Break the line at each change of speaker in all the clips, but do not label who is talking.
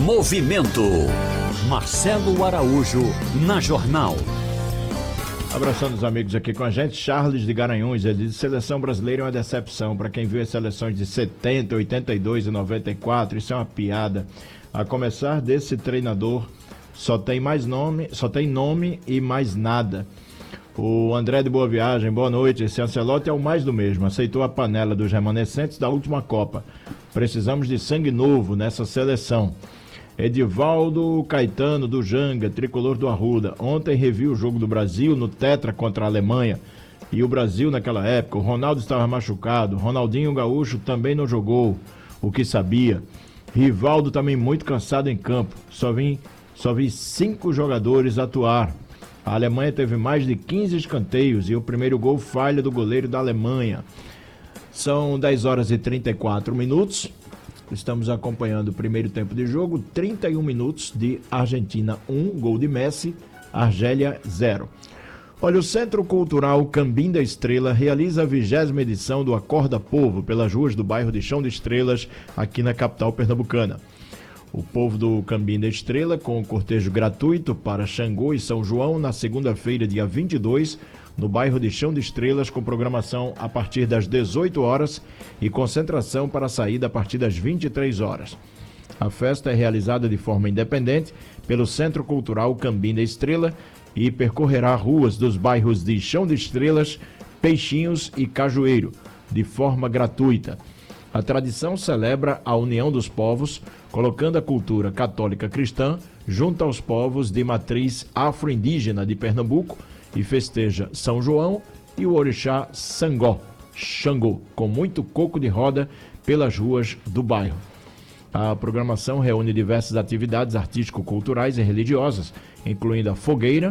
Movimento. Marcelo Araújo na Jornal.
Abraçando os amigos aqui com a gente, Charles de Garanhuns, ele diz: seleção brasileira é uma decepção. Para quem viu as seleções de 70, 82 e 94, isso é uma piada. A começar desse treinador, só tem nome e mais nada. O André de Boa Viagem, boa noite. Esse Ancelotti é o mais do mesmo. Aceitou a panela dos remanescentes da última Copa. Precisamos de sangue novo nessa seleção. Edivaldo Caetano do Janga, tricolor do Arruda. Ontem revi o jogo do Brasil no Tetra contra a Alemanha. E o Brasil naquela época, o Ronaldo estava machucado. Ronaldinho Gaúcho também não jogou o que sabia. Rivaldo também muito cansado em campo. Só vi 5 jogadores atuar. A Alemanha teve mais de 15 escanteios e o primeiro gol falha do goleiro da Alemanha. São 10 horas e 34 minutos. Estamos acompanhando o primeiro tempo de jogo. 31 minutos de Argentina 1, gol de Messi, Argélia 0. Olha, o Centro Cultural Cambim da Estrela realiza a 20ª edição do Acorda Povo pelas ruas do bairro de Chão de Estrelas, aqui na capital pernambucana. O povo do Cambim da Estrela, com cortejo gratuito para Xangô e São João, na segunda-feira, dia 22, no bairro de Chão de Estrelas, com programação a partir das 18 horas e concentração para a saída a partir das 23 horas. A festa é realizada de forma independente pelo Centro Cultural Cambim da Estrela e percorrerá ruas dos bairros de Chão de Estrelas, Peixinhos e Cajueiro, de forma gratuita. A tradição celebra a união dos povos, colocando a cultura católica cristã junto aos povos de matriz afro-indígena de Pernambuco e festeja São João e o orixá Xangô, com muito coco de roda pelas ruas do bairro. A programação reúne diversas atividades artístico-culturais e religiosas, incluindo a fogueira,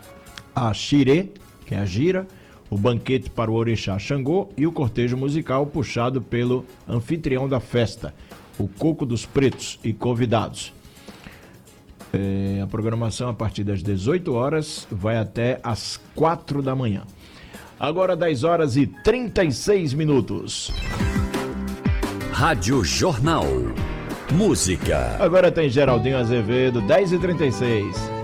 a xirê, que é a gira, o banquete para o orixá Xangô e o cortejo musical puxado pelo anfitrião da festa, o Coco dos Pretos, e convidados. A programação a partir das 18 horas vai até às 4 da manhã. Agora 10 horas e 36 minutos.
Rádio Jornal. Música.
Agora tem Geraldinho Azevedo, 10 e 36.